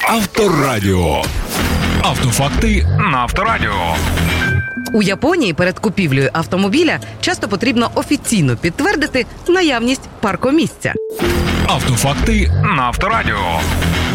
Авторадіо. Автофакти на Авторадіо. У Японії перед купівлею автомобіля часто потрібно офіційно підтвердити наявність паркомісця. Автофакти на Авторадіо.